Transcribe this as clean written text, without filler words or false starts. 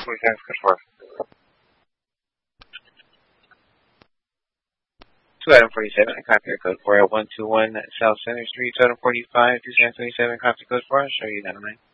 Good for 247, copy your code for 121 South Center Street, 245, 2727, copy code for us. Show you that, man.